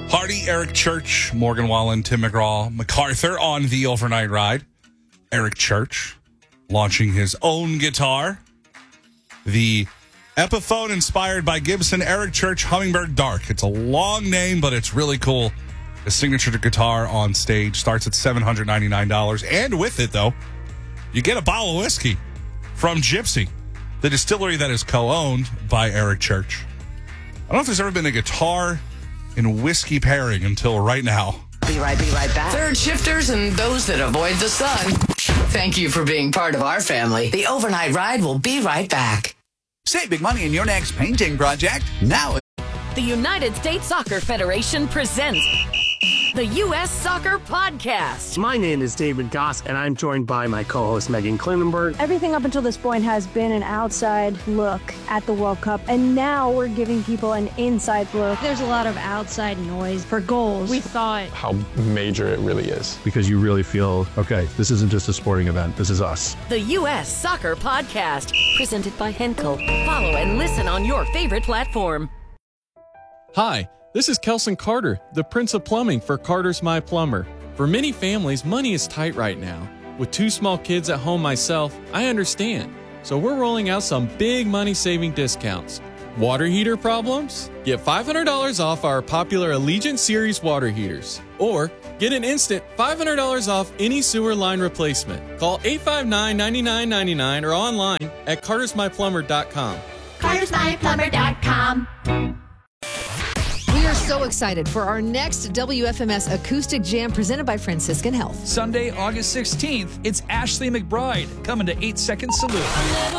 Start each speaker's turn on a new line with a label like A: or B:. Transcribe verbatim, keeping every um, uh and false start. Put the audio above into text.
A: Hardy, Eric Church, Morgan Wallen, Tim McGraw, MacArthur on the overnight ride. Eric Church launching his own guitar. The Epiphone inspired by Gibson Eric Church Hummingbird Dark. It's a long name, but it's really cool. The signature guitar on stage starts at seven hundred ninety-nine dollars. And with it, though, you get a bottle of whiskey from Gypsy, the distillery that is co-owned by Eric Church. I don't know if there's ever been a guitar and whiskey pairing until right now.
B: Be right, be right back. Third shifters and those that avoid the sun. Thank you for being part of our family. The overnight ride will be right back.
C: Save big money in your next painting project now.
D: The United States Soccer Federation presents the U S Soccer Podcast.
E: My name is David Goss, and I'm joined by my co-host Megan Klinenberg.
F: Everything up until this point has been an outside look at the World Cup, and now we're giving people an inside look. There's a lot of outside noise for goals. We thought
G: how major it really is.
H: Because you really feel, okay, this isn't just a sporting event, this is us.
D: The U S Soccer Podcast, presented by Henkel. Follow and listen on your favorite platform.
I: Hi, this is Kelson Carter, the Prince of Plumbing for Carter's My Plumber. For many families, money is tight right now. With two small kids at home myself, I understand. So we're rolling out some big money-saving discounts. Water heater problems? Get five hundred dollars off our popular Allegiant Series water heaters. Or get an instant five hundred dollars off any sewer line replacement. Call eight five nine, nine nine nine nine or online at carters my plumber dot com.
J: carters my plumber dot com.
K: We are so excited for our next W F M S Acoustic Jam presented by Franciscan Health.
L: Sunday, August sixteenth, it's Ashley McBride coming to eight second Salute.